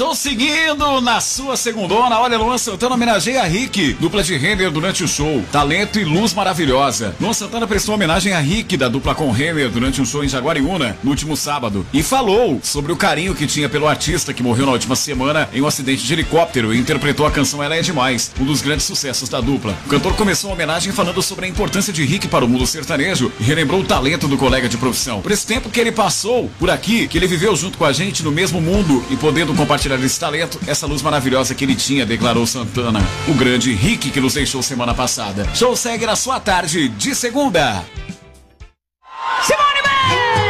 Show seguindo na sua segundona. Olha, Luan Santana homenageia a Rick, dupla de Renner durante o show. Talento e luz maravilhosa. Luan Santana prestou homenagem a Rick, da dupla com Renner, durante um show em Jaguariúna, no último sábado. E falou sobre o carinho que tinha pelo artista que morreu na última semana em um acidente de helicóptero e interpretou a canção Ela é Demais, um dos grandes sucessos da dupla. O cantor começou a homenagem falando sobre a importância de Rick para o mundo sertanejo e relembrou o talento do colega de profissão. Por esse tempo que ele passou por aqui, que ele viveu junto com a gente no mesmo mundo e podendo compartilhar esse talento, essa luz maravilhosa que ele tinha, declarou Santana, o grande Rick que nos deixou semana passada. Show segue na sua tarde de segunda.